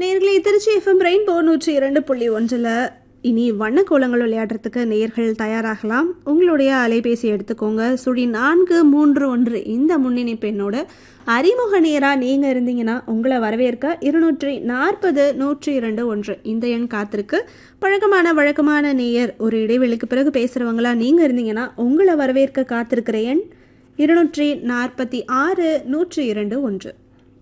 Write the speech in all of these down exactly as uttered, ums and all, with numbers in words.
நேயர்களே, Trichy FM rainbow நூற்றி இரண்டு புள்ளி ஒன்றில் இனி வண்ணக்கோலங்கள் விளையாடுறதுக்கு நேயர்கள் தயாராகலாம். உங்களுடைய அலைபேசி எடுத்துக்கோங்க. சுழி நான்கு மூன்று ஒன்று இந்த முன்னிணைப்பு எண்ணோட அறிமுக நேராக நீங்கள் இருந்தீங்கன்னா உங்களை வரவேற்க இருநூற்றி நாற்பது நூற்றி இரண்டு ஒன்று இந்த எண் காத்திருக்கு. பழக்கமான வழக்கமான நேயர் ஒரு இடைவெளிக்கு பிறகு பேசுகிறவங்களா நீங்கள் இருந்தீங்கன்னா உங்களை வரவேற்க காத்திருக்கிற எண் இருநூற்றி நாற்பத்தி ஆறு நூற்றி இரண்டு ஒன்று.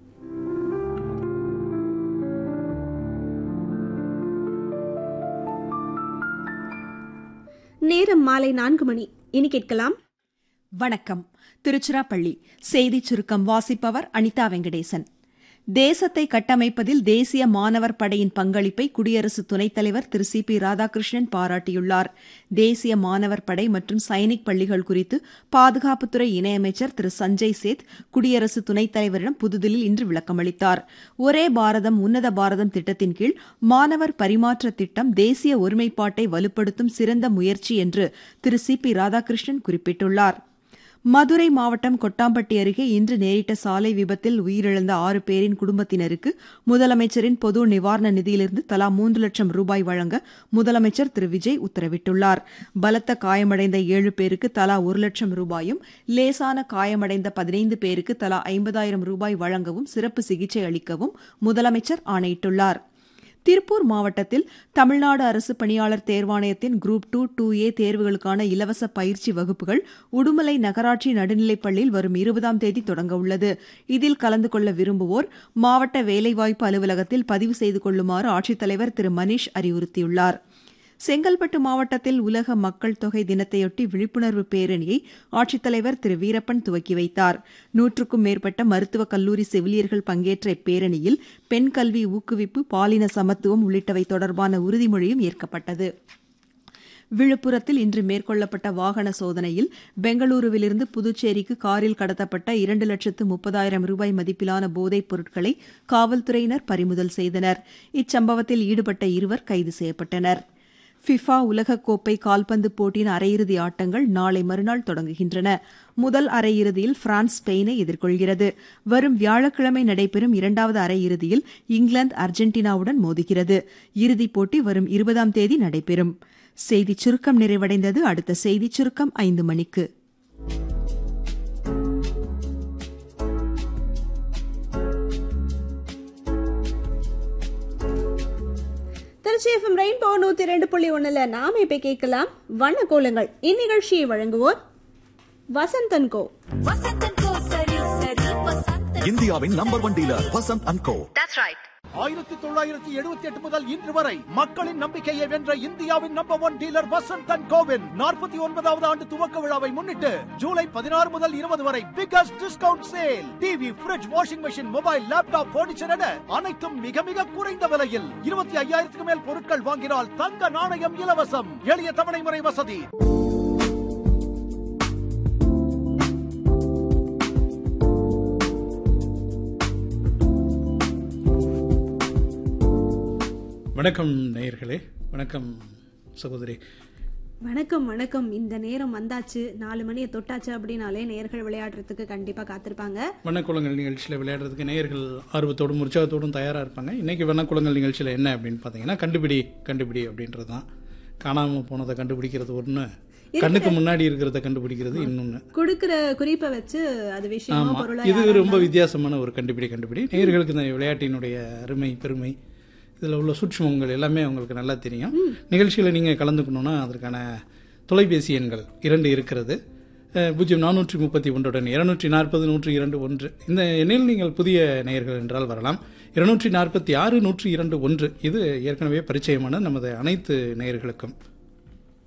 நேரம் மாலை நான்கு மணி. இனி கேட்கலாம். வணக்கம். திருச்சிராப்பள்ளி செய்திச் சுருக்கம் வாசிப்பவர் அனிதா வெங்கடேசன். தேசத்தை கட்டமைப்பதில் தேசிய மாணவர் படையின் பங்களிப்பை குடியரசு துணைத் தலைவர் திரு சி பி ராதாகிருஷ்ணன் பாராட்டியுள்ளார். தேசிய மாணவர் படை மற்றும் சைனிக் பள்ளிகள் குறித்து பாதுகாப்புத்துறை இணையமைச்சர் திரு சஞ்சய் சேத் குடியரசு துணைத் தலைவரிடம் புதுதில்லியில் இன்று விளக்கமளித்தார். ஒரே பாரதம் உன்னத பாரதம் திட்டத்தின் கீழ் மாணவர் பரிமாற்ற திட்டம் தேசிய ஒருமைப்பாட்டை வலுப்படுத்தும் சிறந்த முயற்சி என்று திரு சி பி ராதாகிருஷ்ணன் குறிப்பிட்டுள்ளார். மதுரை மாவட்டம் கொட்டாம்பட்டி அருகே இன்று நேரிட்ட சாலை விபத்தில் உயிரிழந்த ஆறு பேரின் குடும்பத்தினருக்கு முதலமைச்சரின் பொது நிவாரண நிதியிலிருந்து தலா மூன்று லட்சம் ரூபாய் வழங்க முதலமைச்சர் திரு விஜய் உத்தரவிட்டுள்ளார். பலத்த காயமடைந்த ஏழு பேருக்கு தலா ஒரு லட்சம் ரூபாயும், லேசான காயமடைந்த பதினைந்து பேருக்கு தலா ஐம்பதாயிரம் ரூபாய் வழங்கவும் சிறப்பு சிகிச்சை அளிக்கவும் முதலமைச்சர் ஆணையிட்டுள்ளார். திருப்பூர் மாவட்டத்தில் தமிழ்நாடு அரசு பணியாளர் தேர்வாணையத்தின் குரூப் டூ டூ ஏ தேர்வுகளுக்கான இலவச பயிற்சி வகுப்புகள் உடுமலை நகராட்சி நடுநிலைப் பள்ளியில் வரும் இருபதாம் தேதி தொடங்க உள்ளது. இதில் கலந்து கொள்ள விரும்புவோர் மாவட்ட வேலைவாய்ப்பு அலுவலகத்தில் பதிவு செய்து கொள்ளுமாறு ஆட்சித்தலைவர் திரு மணீஷ் அறிவுறுத்தியுள்ளார். செங்கல்பட்டு மாவட்டத்தில் உலக மக்கள் தொகை தினத்தையொட்டி விழிப்புணர்வு பேரணியை ஆட்சித்தலைவர் திரு வீரப்பன் துவக்கி வைத்தார். நூற்றுக்கும் மேற்பட்ட மருத்துவக் கல்லூரி செவிலியர்கள் பங்கேற்ற இப்பேரணியில் பெண் கல்வி ஊக்குவிப்பு, பாலின சமத்துவம் உள்ளிட்டவை தொடர்பான உறுதிமொழியும் ஏற்கப்பட்டது. விழுப்புரத்தில் இன்று மேற்கொள்ளப்பட்ட வாகன சோதனையில் பெங்களூருவிலிருந்து புதுச்சேரிக்கு காரில் கடத்தப்பட்ட இரண்டு லட்சத்து முப்பதாயிரம் ரூபாய் மதிப்பிலான போதைப் பொருட்களை காவல்துறையினர் பறிமுதல் செய்தனர். இச்சம்பவத்தில் ஈடுபட்ட இருவர் கைது செய்யப்பட்டனர். ஃபிஃபா உலகக்கோப்பை கால்பந்து போட்டியின் அரையிறுதி ஆட்டங்கள் நாளை மறுநாள் தொடங்குகின்றன. முதல் அரையிறுதியில் பிரான்ஸ் ஸ்பெயினை எதிர்கொள்கிறது. வரும் வியாழக்கிழமை நடைபெறும் இரண்டாவது அரையிறுதியில் இங்கிலாந்து அர்ஜென்டினாவுடன் மோதுகிறது. இறுதிப் போட்டி வரும் இருபதாம் தேதி நடைபெறும். செய்திச் சுருக்கம் நிறைவடைந்தது. அடுத்த செய்திச் சுருக்கம் ஐந்து மணிக்கு. திருச்சி எஃப்எம் ரெயின்போ நூத்தி இரண்டு புள்ளி ஒண்ணுல நாம இப்ப கேட்கலாம் வண்ணக்கோலங்கள். இந்நிகழ்ச்சியை வழங்குவோர் வசந்தன் கோ. இந்தியாவின் number one dealer Vasanth and கோ. ஆயிரத்தி தொள்ளாயிரத்தி எழுபத்தி எட்டு முதல் இன்று வரை மக்களின் நம்பிக்கையை வென்ற இந்தியாவின் number one dealer Vasanth and CoWIN நாற்பத்தி ஒன்பதாவது ஆண்டு துவக்க விழாவை முன்னிட்டு ஜூலை பதினாறு முதல் இருபது வரை biggest discount sale. TV, fridge, washing machine, mobile, laptop, furniture என அனைத்தும் மிக மிக குறைந்த விலையில். இருபத்தி ஐயாயிரத்துக்கு மேல் பொருட்கள் வாங்கினால் தங்க நாணயம் இலவசம். எளிய தவணை முறை வசதி. வணக்கம் நேயர்களே. வணக்கம் சகோதரி. வணக்கம் வணக்கம். இந்த நேரம் வந்தாச்சு, நாலு மணியை தொட்டாச்சு அப்படின்னாலே நேயர்கள் விளையாடுறதுக்கு கண்டிப்பாக காத்திருப்பாங்க. வண்ணக்குளங்கள் நிகழ்ச்சியில் விளையாடுறதுக்கு நேயர்கள் ஆர்வத்தோடும் உற்சாகத்தோடும் தயாராக இருப்பாங்க. இன்றைக்கி வண்ணக்குளங்கள் நிகழ்ச்சியில் என்ன அப்படின்னு பார்த்தீங்கன்னா கண்டுபிடி கண்டுபிடி அப்படின்றது தான். காணாமல் போனதை கண்டுபிடிக்கிறது ஒன்று, கண்ணுக்கு முன்னாடி இருக்கிறத கண்டுபிடிக்கிறது இன்னொன்று. கொடுக்கிற குறிப்பை வச்சு அது விஷயம் பொருளா. இது ரொம்ப வித்தியாசமான ஒரு கண்டுபிடி கண்டுபிடி. நேயர்களுக்கு இந்த விளையாட்டினுடைய அருமை பெருமை, இதில் உள்ள சூட்சுமங்கள் எல்லாமே அவங்களுக்கு நல்லா தெரியும். நிகழ்ச்சியில் நீங்கள் கலந்துக்கணுன்னா அதற்கான தொலைபேசி எண்கள் இரண்டு இருக்கிறது. பூஜ்ஜியம் நானூற்றி முப்பத்தி ஒன்றுடன் இருநூற்றி நாற்பது நூற்றி இரண்டு ஒன்று. இந்த எண்ணில் நீங்கள் புதிய நேயர்கள் என்றால் வரலாம். இருநூற்றி நாற்பத்தி ஆறு நூற்றி இரண்டு ஒன்று இது ஏற்கனவே பரிச்சயமான நமது அனைத்து நேயர்களுக்கும்.